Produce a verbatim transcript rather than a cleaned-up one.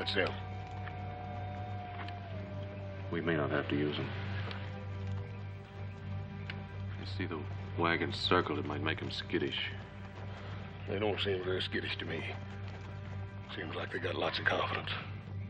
That's them. We may not have to use them. You see the wagon circled, it might make them skittish. They don't seem very skittish to me. Seems like they got lots of confidence.